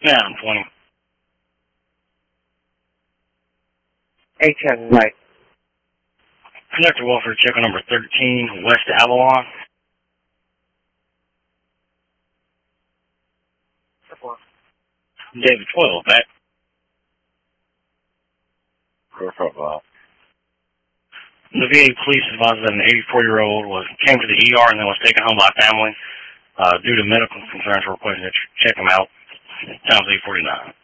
Yeah, I'm 20. 810, right. Conductor welfare check on number 13, West Avalon. David 12, back. The VA police advised that an 84-year-old came to the ER and then was taken home by family. Due to medical concerns, we're requesting that you check him out. Time's 8:49.